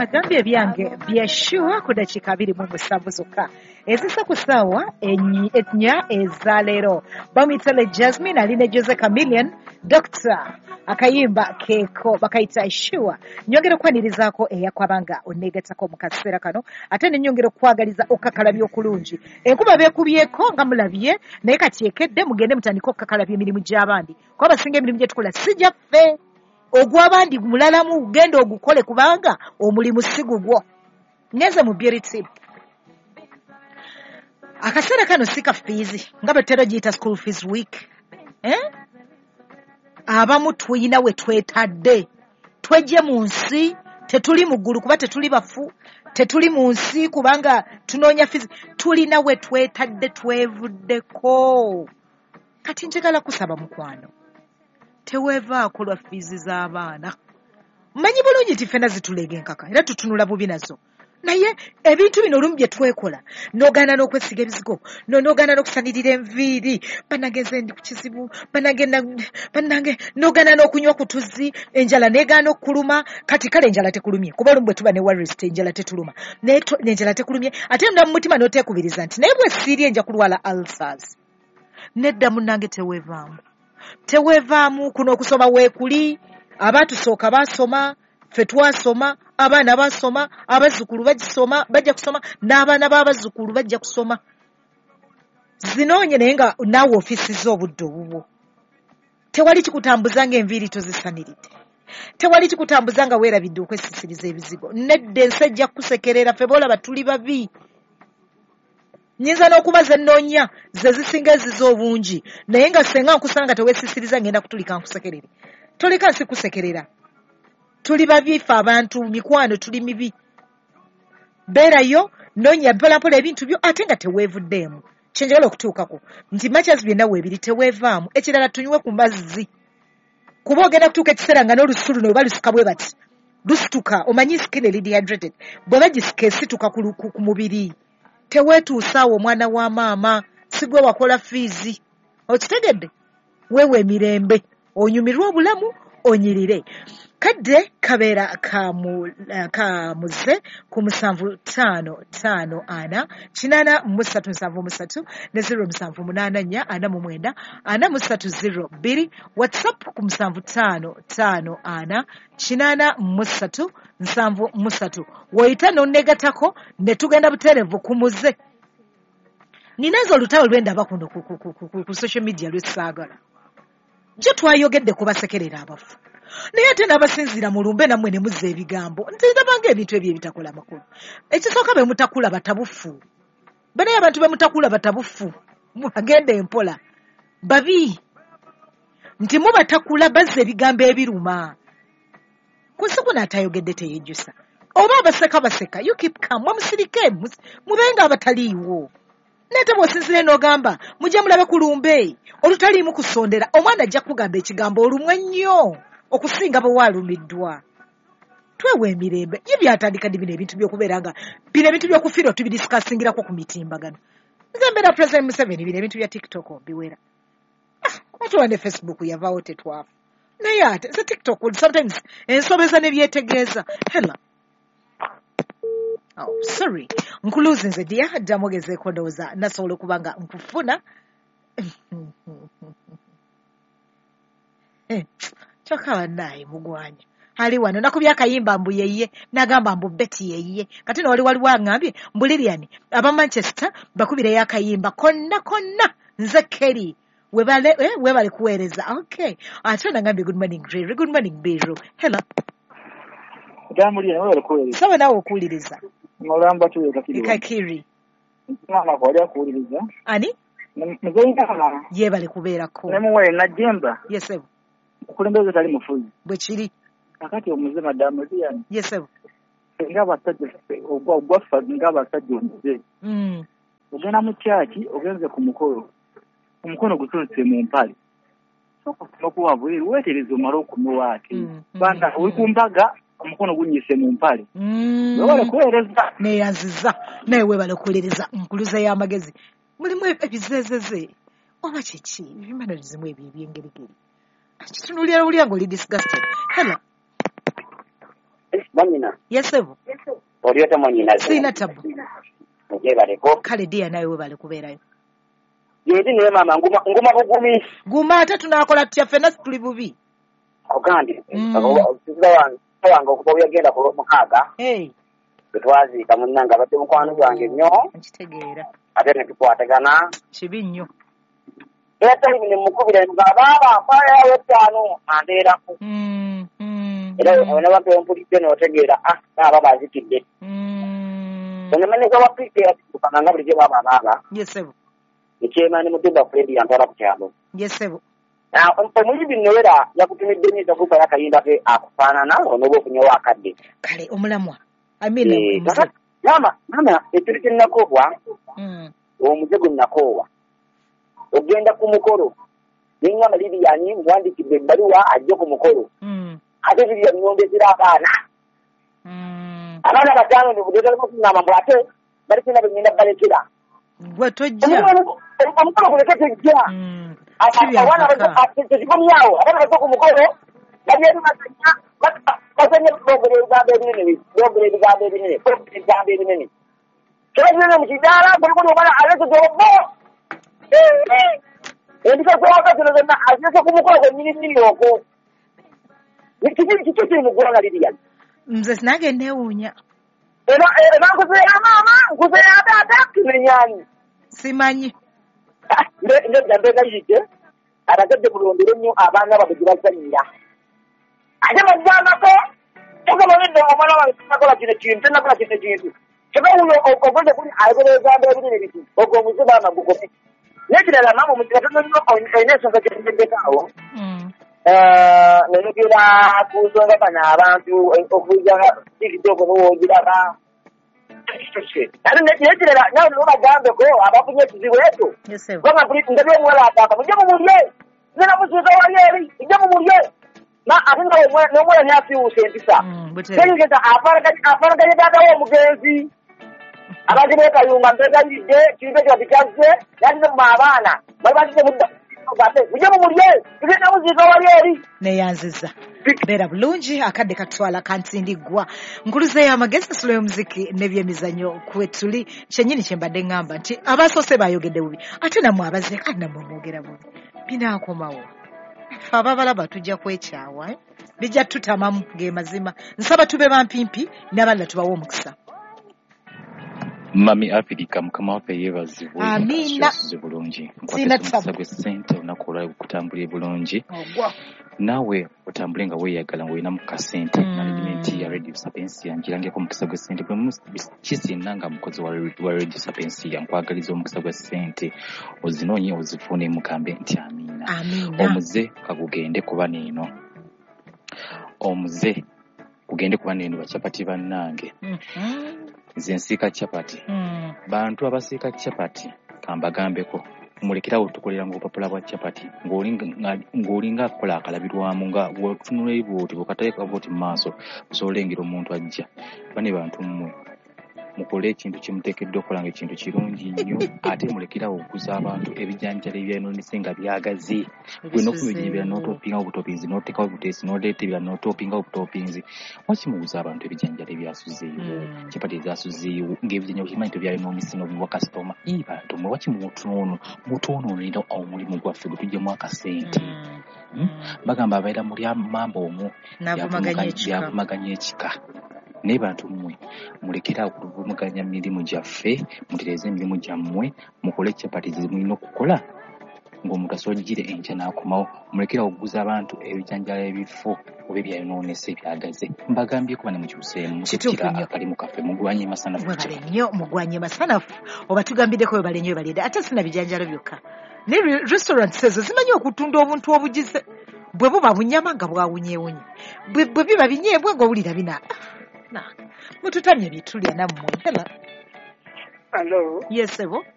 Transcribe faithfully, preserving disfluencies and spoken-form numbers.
agambye ebyange byeshuwa ku dakiika abiri mu musanvu zokka ezisa ku ssaawa ennya eza leero. Bamwitale Jasmine ali ne Jose Chameleon Doctor akayimba keeko bakayita eshuwa. Nyongera okwanirizaako eyakwabanga oneegattako mu kaseera kano ate ne nyongera okwagaliza okakalabya okulungi. Enkuba beekubyeko nga mulabye naye kati ekedde mugende mutandika okukakalabya emirimu gy'abandi kuba abasinga emirimu gye tukola si gyaffe. Ogw'abandi mulalamu genda ogukole kubanga omulimu si gugwo. Ngenze mu Beauty. Akaseera kano si ka fees nga betera giyita school fees week. Eh? Abamu tuyina we twetadde. Twejje mu nsi tetuli mu ggulu kuba tetuli bafu. Tetuli mu nsi kubanga tunoonya fees. Tulina we twetadde twevuddeko. Kati njagala kusaba mukwano. Teweevaako lwa fiizi z'abaana. Mmanyi bulungi nti ffenna zitulega enkaka era tutunula bubi nazo. Naye ebintu bino olumu bye twekola n'ogaana n'okwesiga ebizigo n'ogaana n'okusanirira enviiri banagenze ndi ku kizibu bannange n'ogaana n'okunywa ku tuzzi enjala n'egaana okukuluma. Kati kale enjala tekulumye kuba olumu bwe tuba ne worries enjala tetuluma naye enjala tekulumye ate munda mu mutima n'oteekubiriza nti naye bwe siirye nja kulwala ulcers. Nedda munnange teweevaamu. Teweevaamu kuno okusoma weekuli. Abaatusooka baasoma, ffe twasoma, abaana baasoma, abazzukulu bagisoma bajja kusoma n'abaana b'abazzukulu bajja kusoma. Zinoonye naye nga naawe ofiisiza obudde obubwo. Tewali kikutambuza ng'enviiri tozisaniridde. Tewali kikutambuza nga weerabidde okwesisiriza ebizigo. Nedda ensi ejja kukusekerera ffe boolaba tuli babi. Nyinza n'okuba ze nnoonya ze zisinga ezizo obungi naye nga senga nkusanga teweesisiriza ngenda kutulika nkusekerere. Toleka nsi kusekerera. Tuli babi ffe abantu mikwano tuli mibi. Beerayo noonya mpolampola ebintu byo ate nga teweevuddeemu. Kye njagala okutuukako nti matches byonna weebiri teweevaamu. Ekirala tunywe ku mazzi kuba ogenda kutuuka ekiseera nga n'olususu luno bwe balusuka bwe bati lusituka omanyi skin eri dehydrated bwe bagisika esituka ku mubiri. Teweetuusaawo omwana wa maama sigwe wakola fiizi. Okitegedde? Weewe emirembe onyumirwe obulamu onyirire. Kadde kabeera kamuze ku musanvu ttaano ttaano ana kinaana mu ssatu nsanvu mu ssatu ne zero musanvu munaana nnya ana mu mwenda ana mu ssatu zero bbiri. WhatsApp ku musanvu ttaano ttaano ana kinaana mu ssatu nsanvu mu ssatu. Woyita n'onneegattako ne tugenda butereevu ku muze. Ninazo olutalo lwendaba kuno ku social media lwessaagala. Gye twayogedde kubasekerera abafu. Naye ate n'abasinziira mu lumbe nammwe ne muzza ebigambo nti ndabanga ebintu ebyo ebitakola makulu. Ekisooka be mutakula batabufu. Banaye abantu be mutakula batabufu. Agenda empola. Babi. Nti mubatakula bazza ebigambo ebiruma. Kunsi kuno atayogedde teyejjusa. Oba abaseka baseka. You keep calm. Mwamusirike. Mubenga abataliiwo. Nete bw'osinzire n'ogamba mujje mulabe ku lumbe olutaliimu kusondera omwana ajja kugamba ekigambo olumwe nnyo okusinga bwe waalumiddwa. Twewe emirembe ye byatandika ddi bino ebintu by'okubeera nga bino ebintu by'okufiirwa tubidisikassingirako ku mitimbagano. Nze mbeera President Museveni bino ebintu bya TikTok mbiwera. Watuwa ne Facebook yavaawo tetwafa. Naye ate ze TikTok sometimes ensobeza ne byetegeeza. Hela. Oh, sorry. Nkuluzi nze dia ddamu ogezeeko ndowooza nasobola okuba nga nkufuna. Kyokka bannaaye mugwanyu. Ali wano nakubya akayimba mbu yeye nagamba mbu Betty yeye. Kati no wali waliwo aŋŋambye mbu Lilian aba Manchester bakubireyo akayimba konna konna nze Kerry. Webale eh, webale kuweereza. Okay. Ate nagambye good morning Jerry. Good morning Biro. Hello. Jamuli webale kuweereza. Sawa nawe okuwuliriza. Mulamba tuwe kakiri. Kakiri. Mama kwa ya kuwuliriza. Ani? Mzeyinga mama. Yebale kubeerako. Nemuwe najemba. Yes sir. Okulembeze tali mufuzi. Bwe kiri. Akati omuze madamu Lilian. Yes sir. Nga abasajja ogwa ogwafa nga abasajja omuze. Mm. Ogenda mu kyaki ogenze ku mukolo. Omukono gutunse mu mpale. Soko okuwa bweru wetereza omala okumuwaate. Mm. Banga wikumbaga omukono gunyise mu mpale. Mm. Webale kuweereza. Neeyaziza. Naye webale kuweereza nkuluza y'amagezi. Mulimu ebizezeze. Oba kiki? Ebimanazimu ebyo ebyengerigeri. Kitunulira ulya ng'oli disgusted. Hello. Bamina. Yes, sir. Olio tamanyina. Sina tabu. Muje baleko. Kale dia nawe we bale kubeerayo. Yedi ne mama nguma nguma bugumi. Guma ate tunakola tutya ffenna tuli bubi. Ogandi. Siza wange wange okuba yagenda ku mukaaga. Hey. Twazi kamunanga bate mukwano gwange nnyo. Nkitegeera. Ate ne tukwatagana. Kibi nnyo. Era ni mukubira ngababa faya wetano andera ku. Mm. Mm. Era wana watu mpulite no tegeera ah baba bazikidde. Mm. Ono maneka wapite atukanga buli je baba baba. Yesebo. Ichema ni mutumba Fredi antara ku kyalo. Yesebo. Na omuli binowera yakutumidde ni takupa yakayinda pe akufaanana onobo kunyowa akadde. Kale omulamwa. Amina. Eh, mama mama eturike nakobwa. Mm. Omuzego nakowa. Ogenda ku mukolo ninga malidi yani mwandikidde ebbaluwa ajje ku mukolo mm. ate biri byongezera abaana mm. abaana batano ne budogera ko ngamba mbu ate bali kina bengenda balekera gwe tojja omukolo guleke tujja abaana batekikomyawo abaana baze ku mukolo babyeri basanya basanya bogere ebigambo ebinene bogere ebigambo ebinene bogere ebigambo ebinene kebazirene mu kidaala buli kuli omwana alekezobo Endika kwa wakati na azisa kumukolo kwa nini nini wako. Nikijini kichote mugwana lidia. Mzee sinage neunya. Ena ena kuzea mama, kuzea dada kimenyani. Simanyi. Ne ne ndambega yite. Arakade bulondere nyo abana babugira sanya. Aje majana ko. Toka bane omwana wa kola kine kintu na kola kine kintu. Kaba uyo okoze kuri ayobere zambe bine bitu. Oko muziba na gukopi. Nekira la mama mutatu nyo oineso nga kyendekawo. Mm. Eh nenukira kusonga bana abantu okuja tikitoko no giraba. Ari nekira la nawo no bagambe ko abafunye kizibu eto. Yesebo. Banga kuri ndabye mwala ataka mujye mu muriye. Nena musuza wali eri ijye mu muriye. Na ahinga we no mwala nyasi usentisa. Mm. Kengeza afara kati afara kati dada wo mugenzi. Abandi beka yunga mbega yide kibe cyo bikaze yandi no mabana bali bati mudda bate uje mu muriye ije na muzizo wali eri ne yanziza bera bulungi akadde katwala kantindigwa nkuluze ya magezi sulo muziki nebye mizanyo kwetuli kyenyini kyembadde ngamba nti abasose bayogedde bubi ate namwe abaze kana mwogera bubi bina akomawo fa babalaba tujja kwekyawa eh? Bijja tutamamu ge mazima nsaba tube bampimpi naballa tubawo omukisa. Mami Afrika mukama wape yebazibu amina bulungi sina tsabwe sente unakola kutambulira bulungi ogwa nawe utambulenga we yagala ngoina mukasente mm. Management ya Radio Sapiensi yangirange ko mukisagwe sente bwe kisi nanga mukozi wa Radio Sapiensi yankwagaliza omukisagwe sente ozinonye ozifune mukambe nti amina amina omuze kagugende kuba nino omuze kugende kuba nino bachapati bannange mhm zensika chapati mm. Bantu abasika chapati kambagambeko mulekera otukolera ngo papula bwa chapati ngolinga ngolinga kola akalabirwamu nga wotunula iboti bokateka boti maso solengero omuntu ajja bane bantu mmwe mukole ekintu kimutekedde okolanga ekintu kirungi nnyo ate mulekera okuza abantu ebijanjalo ebyanonesenga byagazi gwe nokubijibira n'otopinga obutopinzi n'oteka obutesi n'oleetebira n'otopinga obutopinzi wakimubuza abantu ebijanjalo ebyasuzeewo mm. Chapati ezasuzeewo ng'ebijanjalo kimanyi tebyanoneseno biwa kasitoma ibantu mwe wakimutunono mutunoonera omulimu gwaffe gwe tujjamu akasente mm. mm? Bagamba abaira muli amamba omwo yavumaganya ekika ne bantu mmwe mulekera okuvumaganya mirimu gyaffe mutereze emirimu gyammwe mukole chapati zimulina okukola ng'omuntu asojjire enkya n'akomawo mulekera okuguza abantu ebijanjalo ebifo oba ebyanoonese ebyagaze mbagambyeko bane mukyuseemu musikira akalimu kaffe mugwanye masanafu bale nnyo mugwanye masanafu oba tugambiddeko bale nnyo balide ate sina bijanjalo byokka ne restaurants ezo zimanyi okutunda obuntu obugize bwe buba bunyama nga bwawunyewunye bwe biba binyeebwe ng'owulira bina na mututamye bitulya nammwe. Hello. Hello. Yes, ebo.